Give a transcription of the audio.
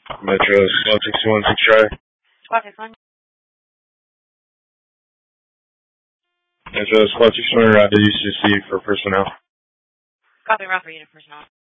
Metro Squad 61 Try. Squad 61. Metro Squad 61 Route UCC for personnel. Copy, Route for unit personnel.